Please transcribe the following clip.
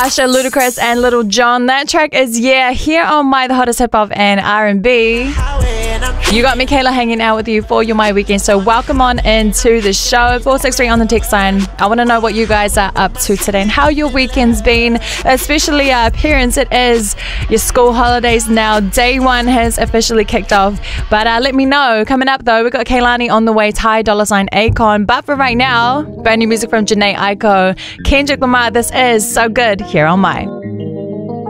Usher, Ludacris, and Little John. That track is Yeah here on My The Hottest Hip Hop and R&B. You got Michaela hanging out with you for your My Weekend. So welcome on into the show. 463 on the text line. I want to know what you guys are up to today and how your weekend's been, especially parents. It is your school holidays now. Day one has officially kicked off. But let me know. Coming up though, we got Kehlani on the way, Ty Dolla $ign Akon. But for right now, brand new music from Jhené Aiko, Kendrick Lamar. This is So Good here on My.